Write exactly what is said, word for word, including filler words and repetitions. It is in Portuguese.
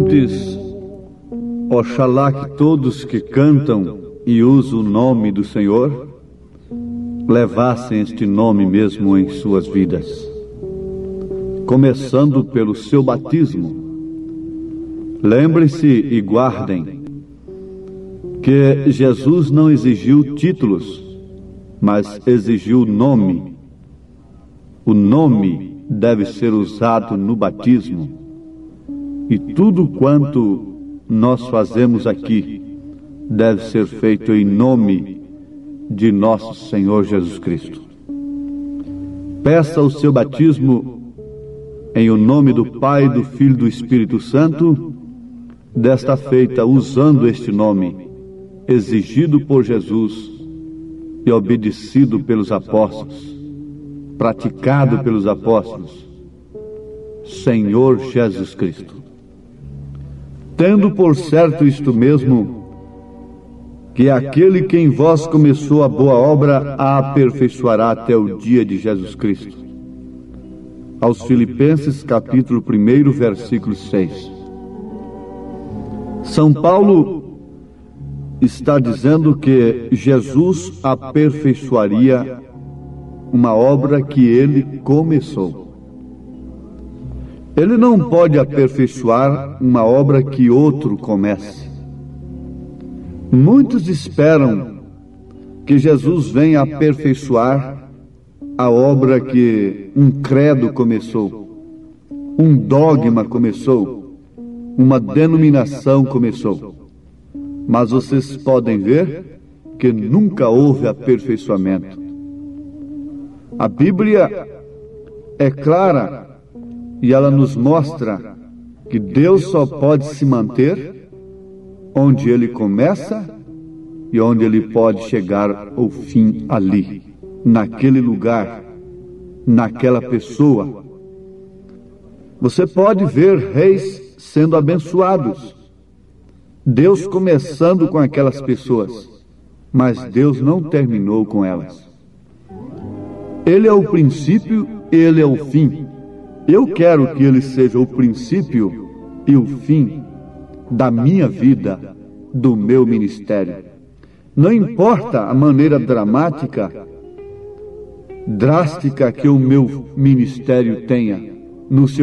Antes, oxalá que todos que cantam e usam o nome do Senhor levassem este nome mesmo em suas vidas, começando pelo seu batismo. Lembre-se e guardem que Jesus não exigiu títulos, mas exigiu nome. O nome deve ser usado no batismo. E tudo quanto nós fazemos aqui deve ser feito em nome de nosso Senhor Jesus Cristo. Peça o seu batismo em o nome do Pai, do Filho e do Espírito Santo, desta feita usando este nome, exigido por Jesus e obedecido pelos apóstolos, praticado pelos apóstolos, Senhor Jesus Cristo. Tendo por certo isto mesmo, que aquele que em vós começou a boa obra a aperfeiçoará até o dia de Jesus Cristo. Aos Filipenses, capítulo um, versículo seis. São Paulo está dizendo que Jesus aperfeiçoaria uma obra que ele começou. Ele não pode aperfeiçoar uma obra que outro comece. Muitos esperam que Jesus venha aperfeiçoar a obra que um credo começou, um dogma começou, uma denominação começou. Mas vocês podem ver que nunca houve aperfeiçoamento. A Bíblia é clara e ela nos mostra que Deus só pode se manter onde Ele começa e onde Ele pode chegar ao fim ali, naquele lugar, naquela pessoa. Você pode ver reis sendo abençoados, Deus começando com aquelas pessoas, mas Deus não terminou com elas. Ele é o princípio, Ele é o fim. Eu quero que Ele seja o princípio e o fim da minha vida, do meu ministério. Não importa a maneira dramática, drástica que o meu ministério tenha no seu